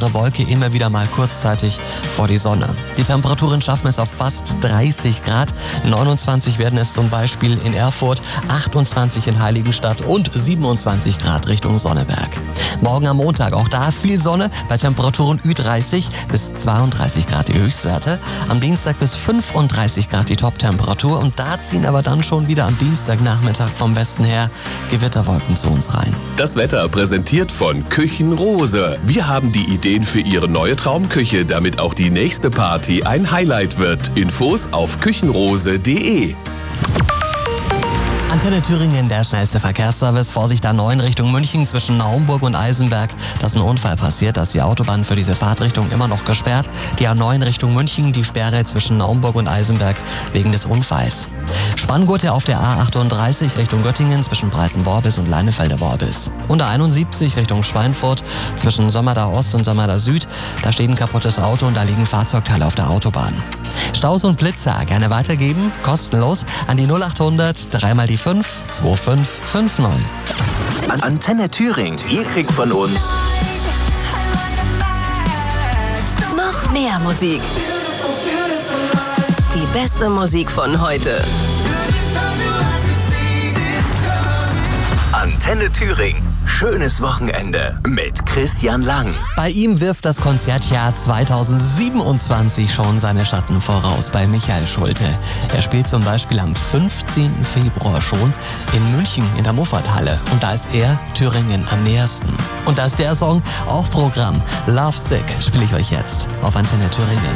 klare Wolke immer wieder mal kurzzeitig vor die Sonne. Die Temperaturen schaffen es auf fast 30 Grad. 29 werden es zum Beispiel in Erfurt, 28 in Heiligenstadt und 27 Grad Richtung Sonneberg. Morgen am Montag, auch da viel Sonne bei Temperaturen Ü30 bis 32 Grad die Höchstwerte. Am Dienstag bis 35 Grad die Top-Temperatur und da ziehen aber dann schon wieder am Dienstagnachmittag vom Westen her Gewitterwolken zu uns rein. Das Wetter präsentiert von Küchenrose. Wir haben die Ideen für Ihre neue Traumküche, damit auch die nächste Party ein Highlight wird. Infos auf küchenrose.de. Antenne Thüringen, der schnellste Verkehrsservice. Vorsicht A9 Richtung München zwischen Naumburg und Eisenberg. Da ist ein Unfall passiert, da ist die Autobahn für diese Fahrtrichtung immer noch gesperrt. Die A9 Richtung München, die Sperre zwischen Naumburg und Eisenberg wegen des Unfalls. Spanngurte auf der A38 Richtung Göttingen zwischen Breitenworbis und Leinefelder-Worbis. Und A71 Richtung Schweinfurt zwischen Sömmerda Ost und Sömmerda Süd. Da steht ein kaputtes Auto und da liegen Fahrzeugteile auf der Autobahn. Staus und Blitzer gerne weitergeben, kostenlos an die 0800 3 mal die 5 2559. Antenne Thüringen, ihr kriegt von uns noch mehr Musik. Die beste Musik von heute. Antenne Thüringen. Schönes Wochenende mit Christian Lang. Bei ihm wirft das Konzertjahr 2027 schon seine Schatten voraus bei Michael Schulte. Er spielt zum Beispiel am 15. Februar schon in München in der Muffathalle. Und da ist er Thüringen am nähersten. Und da ist der Song auch Programm. Love Sick spiele ich euch jetzt auf Antenne Thüringen.